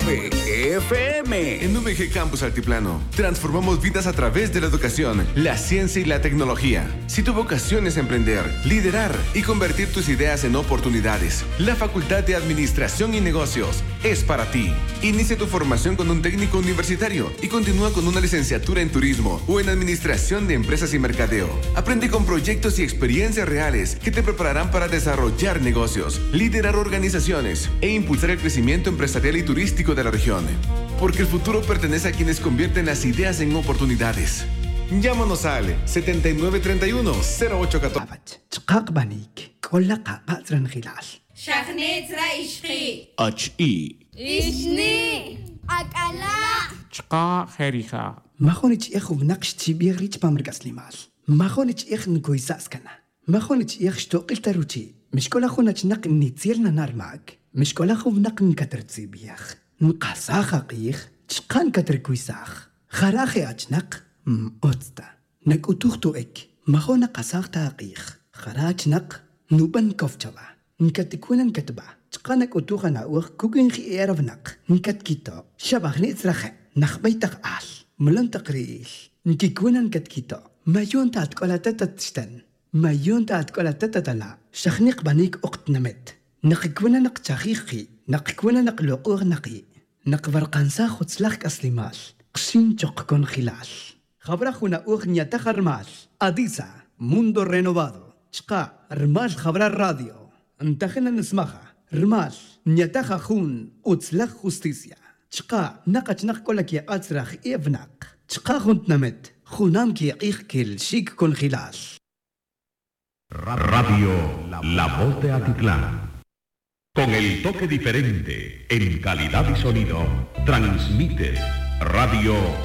FM. En VG Campus Altiplano, transformamos vidas a través de la educación, la ciencia y la tecnología. Si tu vocación es emprender, liderar y convertir tus ideas en oportunidades, la Facultad de Administración y Negocios es para ti. Inicia tu formación con un técnico universitario y continúa con una licenciatura en turismo o en administración de empresas y mercadeo. Aprende con proyectos y experiencias reales que te prepararán para desarrollar negocios, liderar organizaciones e impulsar el crecimiento empresarial y turístico de la región. Porque el futuro pertenece a quienes convierten las ideas en oportunidades. Llámanos al 7931-0814. شخنيت رأيشخي أشئي إشني أكلا شقا خيريخا ما خونيش إخو بنقش تبيغ ريش بامرقس ليمال ما خونيش إخ نكويساس كنا ما خونيش إخ شتوقل تروتي مش كل أخو نتنق نتيرنا نار معك مش كل أخو بنق نكتر تسيبيخ نقاساخ قيخ تشقان كتر كويساخ خراخي أجنق أوتستا نك أتوختو إك ما خو نقاساخ تاقيخ خراج نق نوبن كوفتشوا نكت كونا نكتبا تقانك أتوخا ناوخ كوكين خي إيرفنق نكت كيتو شبخ نيترخي نخبيتق آل ملن تقريش نكي كونا نكت كيتو ما يون تاتكولا تتتشتن ما يون تاتكولا تتتلا شخنيق بانيك أقت نمت نقكونا نق تاخيخي نقكونا نق لقوغ نقي نقبر قنسا خد سلاخك أسليمال قشين تقكون خلال خبرخونا أوغ نياتخر مال أديسا موندو رينوفادو شقا رمال خبر الراديو انتخنا نسمخها رمال نياتخا خون وتسلخ خوستيسيا شقا نقش نقولك يا أترخ إيفنق شقا خونت نمت خونام كي يقيخ كل شيك كون خلال Radio La Voz de Altiplán. Con el toque diferente en calidad y sonido, transmite Radio